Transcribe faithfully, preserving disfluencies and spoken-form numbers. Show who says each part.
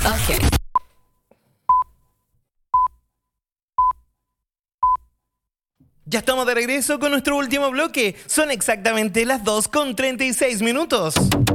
Speaker 1: Ok.
Speaker 2: Ya estamos de regreso con nuestro último bloque. Son exactamente las dos con treinta y seis minutos.